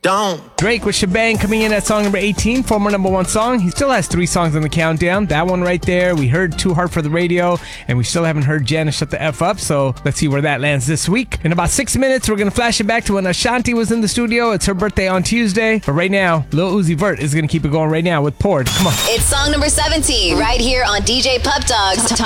Don't. Drake with Shebang coming in at song number 18, former number one song. He still has 3 songs on the countdown. That one right there. We heard Too Hard for the Radio, and we still haven't heard Janice Shut the F Up, so let's see where that lands this week. In about 6 minutes, we're going to flash it back to when Ashanti was in the studio. It's her birthday on Tuesday. But right now, Lil Uzi Vert is going to keep it going right now with Poured. Come on. It's song number 17 right here on DJ Pup Dogs.